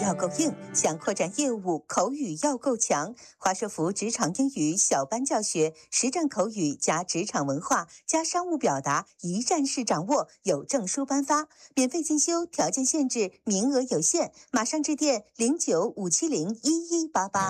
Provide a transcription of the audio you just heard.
要够硬，想扩展业务，口语要够强。华硕福职场英语小班教学，实战口语加职场文化加商务表达，一站式掌握，有证书颁发，免费进修，条件限制，名额有限，马上致电0957011188。